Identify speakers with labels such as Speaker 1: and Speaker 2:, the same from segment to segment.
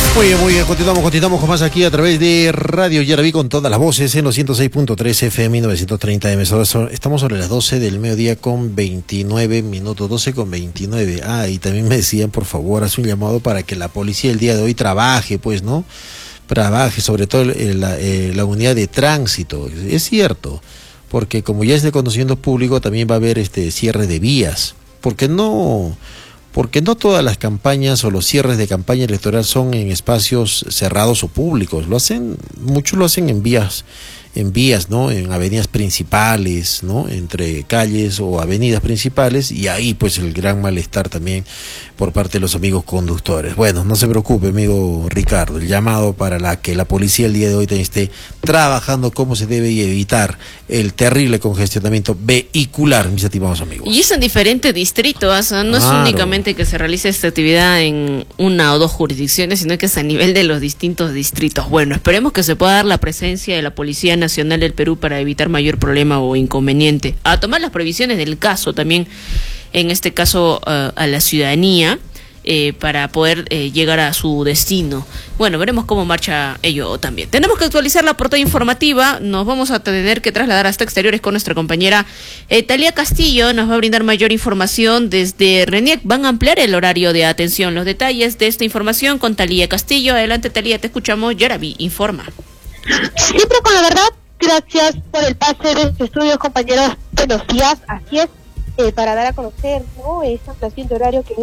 Speaker 1: Muy bien, continuamos con más aquí a través de Radio Yaraví con todas las voces en los 106.3 FM 930 M. Estamos sobre las 12 del mediodía con 29 minutos, 12 con 29. Y también me decían, por favor, haz un llamado para que la policía el día de hoy trabaje, pues, ¿no? Trabaje, sobre todo la unidad de tránsito. Es cierto, porque como ya es de conocimiento público, también va a haber cierre de vías, porque no todas las campañas o los cierres de campaña electoral son en espacios cerrados o públicos. Muchos lo hacen en vías, ¿no? En avenidas principales, ¿no? Entre calles o avenidas principales, y ahí pues el gran malestar también por parte de los amigos conductores. Bueno, no se preocupe, amigo Ricardo, el llamado para que la policía el día de hoy esté trabajando como se debe y evitar el terrible congestionamiento vehicular, mis estimados amigos.
Speaker 2: Y es en diferentes distritos, no es únicamente que se realice esta actividad en una o dos jurisdicciones, sino que es a nivel de los distintos distritos. Bueno, esperemos que se pueda dar la presencia de la Policía Nacional del Perú para evitar mayor problema o inconveniente. A tomar las previsiones del caso también, en este caso a la ciudadanía, para poder llegar a su destino. Bueno, veremos cómo marcha ello también. Tenemos que actualizar la portada informativa. Nos vamos a tener que trasladar hasta exteriores con nuestra compañera Talía Castillo. Nos va a brindar mayor información desde RENIEC. Van a ampliar el horario de atención. Los detalles de esta información con Talía Castillo. Adelante, Talía, te escuchamos. Yaraví informa.
Speaker 3: Siempre con la verdad. Gracias por el pase de este estudio, compañeros. Buenos días. Así es, para dar a conocer, ¿no?, esta ampliación de horario que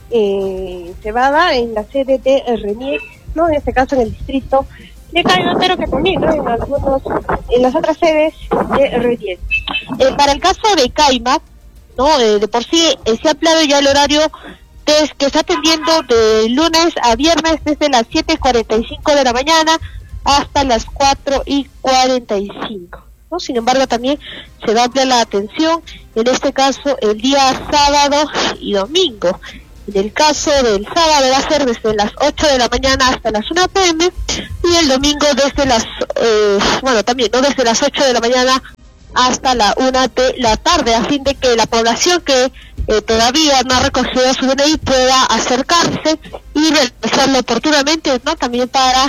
Speaker 3: se va a dar en la sede de RENIEC, ¿no?, en este caso en el distrito de Caima, pero que también, ¿no?, en las otras sedes de RENIEC. Para el caso de Caima, ¿no?, de por sí se ha ampliado ya el horario que está atendiendo de lunes a viernes desde las 7:45 de la mañana hasta las 4:45, ¿no? Sin embargo, también se va a ampliar la atención, en este caso, el día sábado y domingo. En el caso del sábado va a ser desde las 8 de la mañana hasta las 1 p.m. y el domingo desde las 8 de la mañana hasta la 1 de la tarde, a fin de que la población que todavía no ha recogido su DNI pueda acercarse y realizarlo oportunamente, ¿no?, también para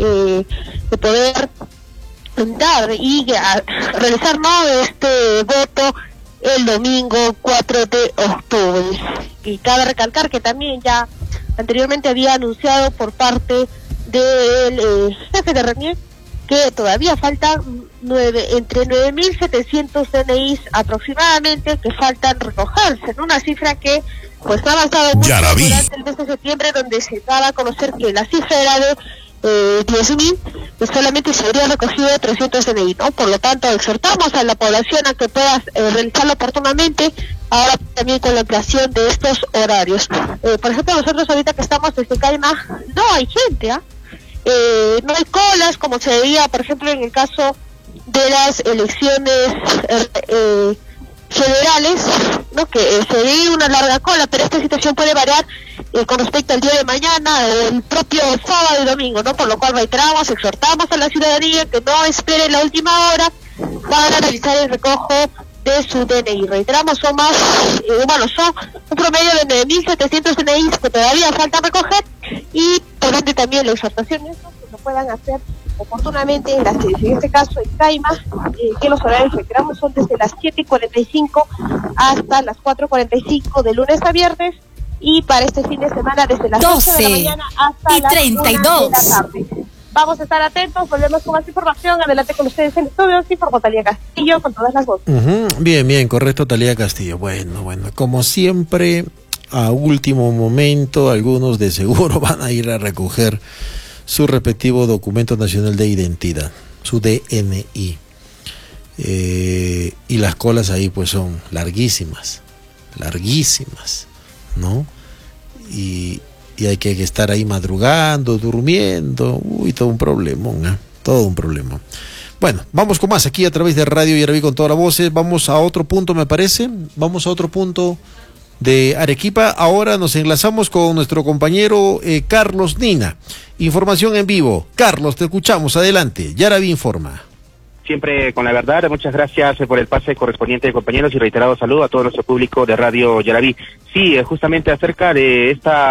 Speaker 3: poder dar y realizar, ¿no?, este voto el domingo 4 de octubre. Y cabe recalcar que también ya anteriormente había anunciado por parte del jefe de RENIEC que todavía faltan entre 9.700 DNIs aproximadamente que faltan recogerse, ¿no? Una cifra que pues ha avanzado mucho durante el mes de septiembre, donde se daba a conocer que la cifra era de 10.000, pues solamente se habría recogido 300 DNI, ¿no? Por lo tanto, exhortamos a la población a que pueda realizarlo oportunamente, ahora también con la ampliación de estos horarios. Por ejemplo, nosotros ahorita que estamos desde Caima, no hay gente, no hay colas, como se veía, por ejemplo, en el caso de las elecciones federales, ¿no?, que se ve una larga cola, pero esta situación puede variar con respecto al día de mañana, el propio sábado y domingo, ¿no? Por lo cual reiteramos, exhortamos a la ciudadanía que no espere la última hora para realizar el recojo de su DNI. Reiteramos, son un promedio de 9.700 DNIs que todavía faltan recoger, y por ende también la exhortación es que lo puedan hacer oportunamente en este caso en Caima, que los horarios que reiteramos son desde las 7:45 hasta las 4:45 de lunes a viernes, y para este fin de semana desde las 12 de la mañana hasta las 1 de la tarde. Vamos a estar atentos, volvemos con más información. Adelante con ustedes en el estudio, informó Talía Castillo con todas las voces.
Speaker 1: Bien, correcto, Talía Castillo. Bueno, como siempre, a último momento, algunos de seguro van a ir a recoger su respectivo documento nacional de identidad, su DNI. Y las colas ahí pues son larguísimas, ¿no? Y hay que estar ahí madrugando, durmiendo, todo un problema, todo un problema. Bueno, vamos con más aquí a través de Radio Yaraví con todas las voces. Vamos a otro punto, me parece, de Arequipa. Ahora nos enlazamos con nuestro compañero Carlos Nina. Información en vivo. Carlos, te escuchamos, adelante. Yaraví informa.
Speaker 4: Siempre con la verdad, muchas gracias por el pase correspondiente, compañeros, y reiterado saludo a todo nuestro público de Radio Yaraví. Sí, justamente acerca de esta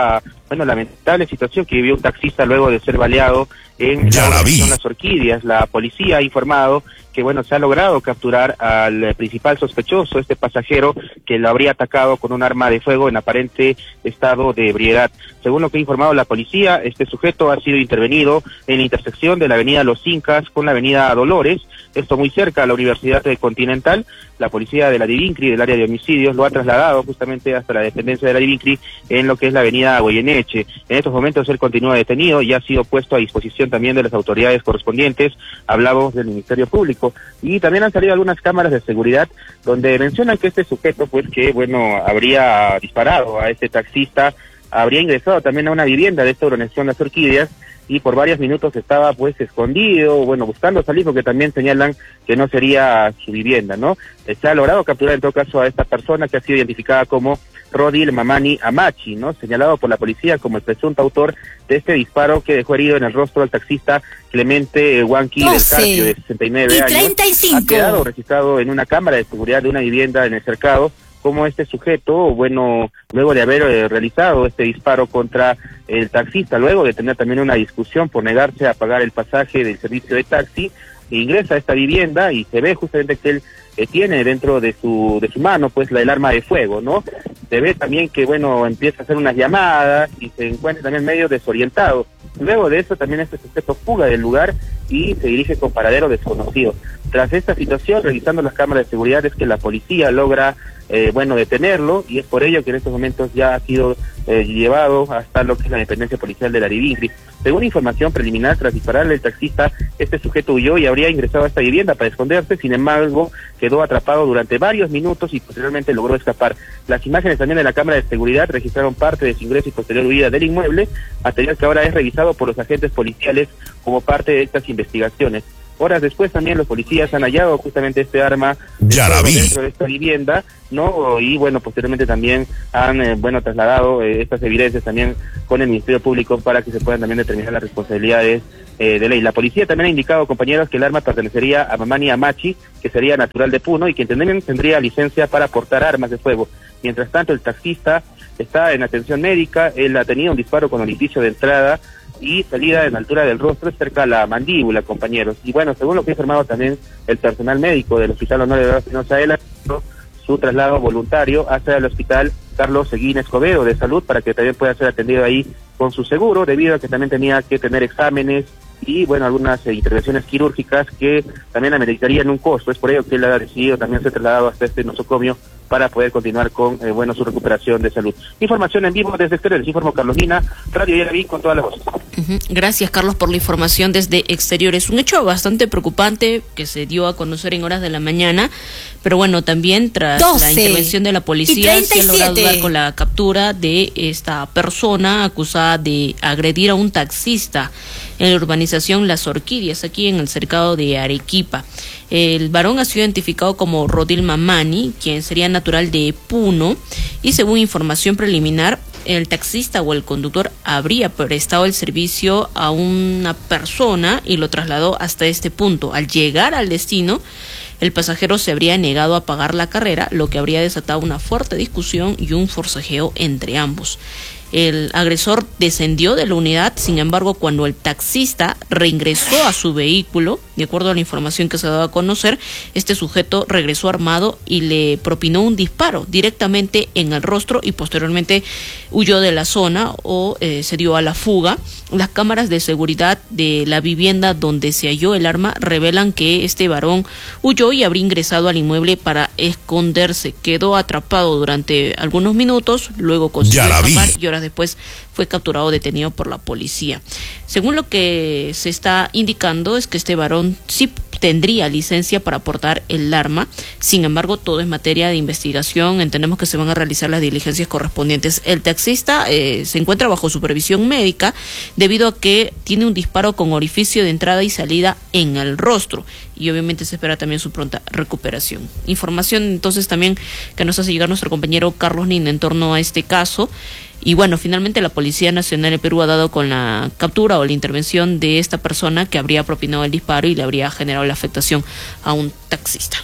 Speaker 4: bueno, lamentable situación que vivió un taxista luego de ser baleado en Las Orquídeas. La policía ha informado que, bueno, se ha logrado capturar al principal sospechoso, este pasajero que lo habría atacado con un arma de fuego en aparente estado de ebriedad. Según lo que ha informado la policía, este sujeto ha sido intervenido en la intersección de la avenida Los Incas con la avenida Dolores, esto muy cerca a la Universidad Continental. La policía de la Divincri, del área de homicidios, lo ha trasladado justamente hasta la dependencia de la Divincri en lo que es la avenida Goyeneche. En estos momentos él continúa detenido y ha sido puesto a disposición también de las autoridades correspondientes. Hablamos del Ministerio Público. Y también han salido algunas cámaras de seguridad donde mencionan que este sujeto, pues que, bueno, habría disparado a este taxista, habría ingresado también a una vivienda de esta urbanización Las Orquídeas, y por varios minutos estaba pues escondido, bueno, buscando salir, porque también señalan que no sería su vivienda, ¿no? Se ha logrado capturar en todo caso a esta persona que ha sido identificada como Rodil Mamani Amachi, ¿no? Señalado por la policía como el presunto autor de este disparo que dejó herido en el rostro al taxista Clemente Huanqui del Carpio, de 69 años. 35. Ha quedado registrado en una cámara de seguridad de una vivienda en el cercado como este sujeto, bueno, luego de haber realizado este disparo contra el taxista, luego de tener también una discusión por negarse a pagar el pasaje del servicio de taxi, ingresa a esta vivienda y se ve justamente que él tiene dentro de su mano pues el arma de fuego, ¿no? Se ve también que, bueno, empieza a hacer unas llamadas y se encuentra también medio desorientado. Luego de eso también este sujeto fuga del lugar y se dirige con paradero desconocido. Tras esta situación, revisando las cámaras de seguridad, es que la policía logra detenerlo, y es por ello que en estos momentos ya ha sido llevado hasta lo que es la dependencia policial de la Divincri. Según información preliminar, tras dispararle al taxista, este sujeto huyó y habría ingresado a esta vivienda para esconderse. Sin embargo, quedó atrapado durante varios minutos y posteriormente logró escapar. Las imágenes también de la cámara de seguridad registraron parte de su ingreso y posterior huida del inmueble, material que ahora es revisado por los agentes policiales como parte de estas investigaciones. Horas después también los policías han hallado justamente este arma dentro de esta vivienda, ¿no? Y bueno, posteriormente también han trasladado estas evidencias también con el Ministerio Público para que se puedan también determinar las responsabilidades de ley. La policía también ha indicado, compañeros, que el arma pertenecería a Mamani Amachi, que sería natural de Puno y quien también tendría licencia para portar armas de fuego. Mientras tanto, el taxista está en atención médica. Él ha tenido un disparo con orificio de entrada y salida en la altura del rostro, cerca a la mandíbula, compañeros. Y bueno, según lo que ha informado también el personal médico del Hospital Honorio de Espinosa, él ha hecho su traslado voluntario hacia el Hospital Carlos Seguín Escobedo de Salud para que también pueda ser atendido ahí con su seguro, debido a que también tenía que tener exámenes y bueno, algunas intervenciones quirúrgicas que también ameritarían un costo. Es por ello que él ha decidido también ser trasladado hasta este nosocomio para poder continuar con su recuperación de salud. Información en vivo desde Exteriores, informó Carlos Lina, Radio Yaraví con todas las voces.
Speaker 2: Gracias, Carlos, por la información desde Exteriores. Un hecho bastante preocupante que se dio a conocer en horas de la mañana, pero bueno, también tras la intervención de la policía se ha logrado dar con la captura de esta persona acusada de agredir a un taxista en la urbanización Las Orquídeas, aquí en el cercado de Arequipa. El varón ha sido identificado como Rodil Mamani, quien sería natural de Puno, y según información preliminar, el taxista o el conductor habría prestado el servicio a una persona y lo trasladó hasta este punto. Al llegar al destino, el pasajero se habría negado a pagar la carrera, lo que habría desatado una fuerte discusión y un forcejeo entre ambos. El agresor descendió de la unidad, sin embargo, cuando el taxista reingresó a su vehículo, de acuerdo a la información que se ha dado a conocer, este sujeto regresó armado y le propinó un disparo directamente en el rostro y posteriormente huyó de la zona o se dio a la fuga. Las cámaras de seguridad de la vivienda donde se halló el arma revelan que este varón huyó y habría ingresado al inmueble para esconderse. Quedó atrapado durante algunos minutos, luego consiguió escapar y horas después fue capturado, detenido por la policía. Según lo que se está indicando es que este varón sí tendría licencia para portar el arma. Sin embargo, todo es materia de investigación. Entendemos que se van a realizar las diligencias correspondientes. El taxista se encuentra bajo supervisión médica debido a que tiene un disparo con orificio de entrada y salida en el rostro y obviamente se espera también su pronta recuperación. Información entonces también que nos hace llegar nuestro compañero Carlos Nin en torno a este caso. Y bueno, finalmente la Policía Nacional de Perú ha dado con la captura o la intervención de esta persona que habría propinado el disparo y le habría generado la afectación a un taxista.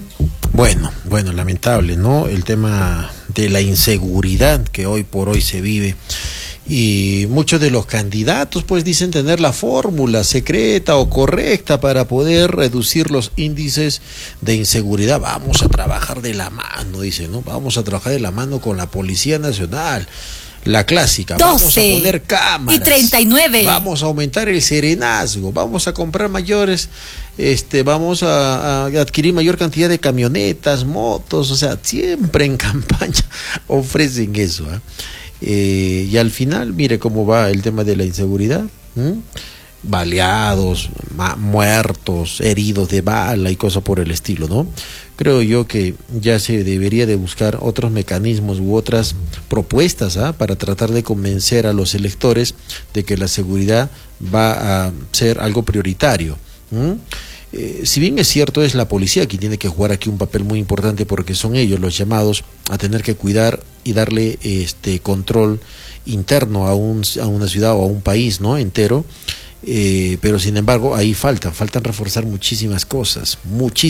Speaker 1: Bueno, lamentable, ¿no? El tema de la inseguridad que hoy por hoy se vive Y muchos de los candidatos pues dicen tener la fórmula secreta o correcta para poder reducir los índices de inseguridad. Vamos a trabajar de la mano, dice, ¿no? Vamos a trabajar de la mano con la Policía Nacional. La clásica, vamos a poner cámaras.
Speaker 5: Y 39.
Speaker 1: Vamos a aumentar el serenazgo, vamos a comprar mayores, vamos a adquirir mayor cantidad de camionetas, motos, o sea, siempre en campaña ofrecen eso, ¿eh? Y al final, mire cómo va el tema de la inseguridad, baleados, muertos, heridos de bala y cosas por el estilo, ¿no? Creo yo que ya se debería de buscar otros mecanismos u otras propuestas para tratar de convencer a los electores de que la seguridad va a ser algo prioritario. Si bien es cierto, es la policía quien tiene que jugar aquí un papel muy importante porque son ellos los llamados a tener que cuidar y darle control interno a una ciudad o a un país, ¿no?, entero. Pero sin embargo ahí faltan reforzar muchísimas cosas.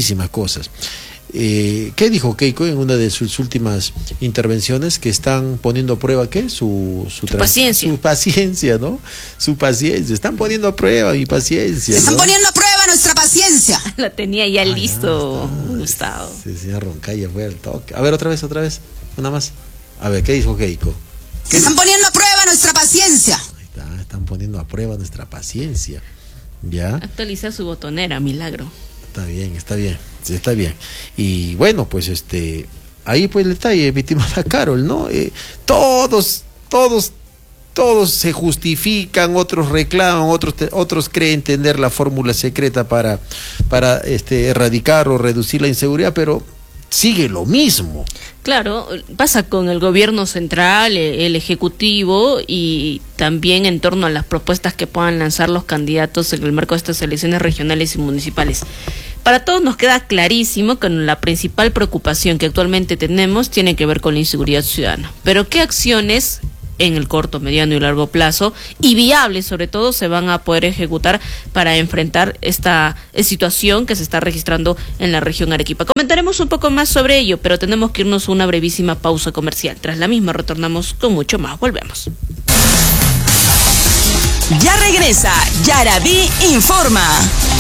Speaker 1: ¿Qué dijo Keiko en una de sus últimas intervenciones? Que están poniendo a prueba ¿qué? Su
Speaker 2: paciencia.
Speaker 1: Su paciencia, ¿no? Su paciencia. Están poniendo a prueba mi paciencia.
Speaker 5: Están poniendo a prueba nuestra paciencia.
Speaker 2: La tenía ya listo, Gustavo.
Speaker 1: Sí, señora Roncaya fue al toque. A ver, otra vez. Una más. A ver, ¿qué dijo Keiko?
Speaker 5: Están poniendo a prueba nuestra paciencia.
Speaker 1: Están poniendo a prueba nuestra paciencia. ¿Ya?
Speaker 2: Actualiza su botonera, milagro. Está bien. Y bueno, pues ahí pues el detalle, mi estimada Carol, ¿no? Todos se justifican, otros reclaman, otros creen tener la fórmula secreta para erradicar o reducir la inseguridad, pero sigue lo mismo. Claro, pasa con el gobierno central, el ejecutivo y también en torno a las propuestas que puedan lanzar los candidatos en el marco de estas elecciones regionales y municipales. Para todos nos queda clarísimo que la principal preocupación que actualmente tenemos tiene que ver con la inseguridad ciudadana. Pero ¿qué acciones en el corto, mediano y largo plazo, y viables sobre todo, se van a poder ejecutar para enfrentar esta situación que se está registrando en la región Arequipa? Comentaremos un poco más sobre ello, pero tenemos que irnos a una brevísima pausa comercial. Tras la misma retornamos con mucho más. Volvemos.
Speaker 6: Ya regresa Yarabí Informa.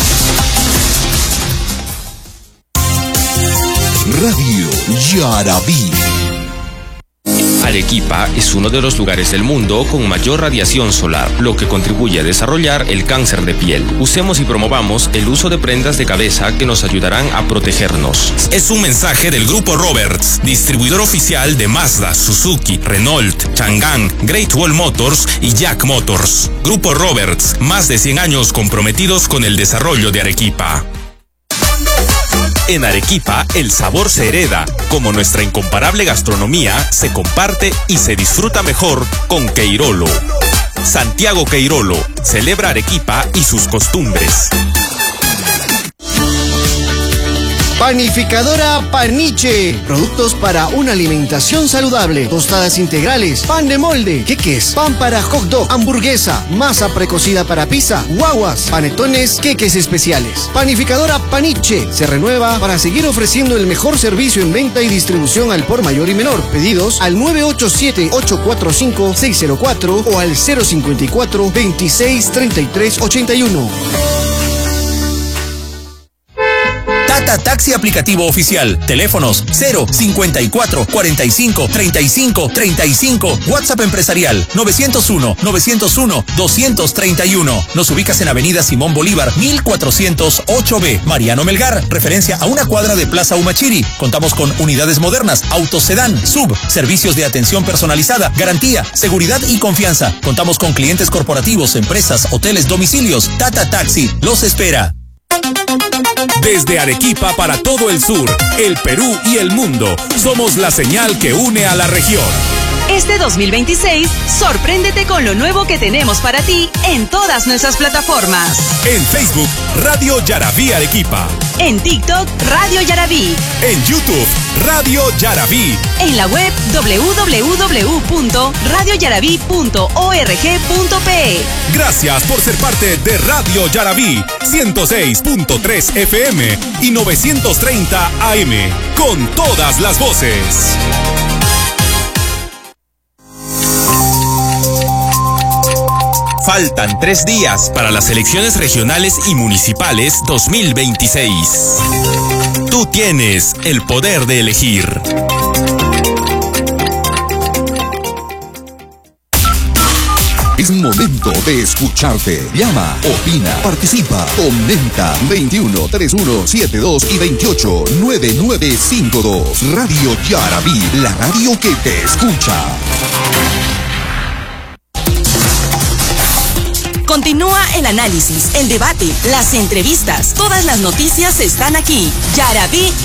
Speaker 7: Radio Yarabí.
Speaker 8: Arequipa es uno de los lugares del mundo con mayor radiación solar, lo que contribuye a desarrollar el cáncer de piel. Usemos y promovamos el uso de prendas de cabeza que nos ayudarán a protegernos.
Speaker 9: Es un mensaje del Grupo Roberts, distribuidor oficial de Mazda, Suzuki, Renault, Chang'an, Great Wall Motors y Jack Motors. Grupo Roberts, más de 100 años comprometidos con el desarrollo de Arequipa.
Speaker 10: En Arequipa, el sabor se hereda, como nuestra incomparable gastronomía se comparte y se disfruta mejor con Queirolo. Santiago Queirolo celebra Arequipa y sus costumbres.
Speaker 11: Panificadora Paniche. Productos para una alimentación saludable. Tostadas integrales, pan de molde, queques, pan para hot dog, hamburguesa, masa precocida para pizza, guaguas, panetones, queques especiales. Panificadora Paniche se renueva para seguir ofreciendo el mejor servicio en venta y distribución al por mayor y menor. Pedidos al 987-845-604 o al 054-263381.
Speaker 9: Tata Taxi aplicativo oficial. Teléfonos 054 45 35 35. WhatsApp empresarial 901 231. Nos ubicas en Avenida Simón Bolívar 1408B. Mariano Melgar, referencia a una cuadra de Plaza Humachiri. Contamos con unidades modernas, autos sedán, sub, servicios de atención personalizada, garantía, seguridad y confianza. Contamos con clientes corporativos, empresas, hoteles, domicilios. Tata Taxi los espera.
Speaker 10: Desde Arequipa para todo el sur, el Perú y el mundo, somos la señal que une a la región.
Speaker 6: Este 2026, sorpréndete con lo nuevo que tenemos para ti en todas nuestras plataformas.
Speaker 10: En Facebook, Radio Yarabí Arequipa.
Speaker 6: En TikTok, Radio Yarabí.
Speaker 10: En YouTube, Radio Yarabí.
Speaker 6: En la web www.radioyarabí.org.pe.
Speaker 10: Gracias por ser parte de Radio Yarabí, 106.3 FM y 930 AM, con todas las voces. Faltan 3 días para las elecciones regionales y municipales 2026. Tú tienes el poder de elegir.
Speaker 7: Es momento de escucharte. Llama, opina, participa, comenta. 21 31 72 y 28 9952. Radio Yarabí, la radio que te escucha.
Speaker 6: Continúa el análisis, el debate, las entrevistas. Todas las noticias están aquí. Yarabí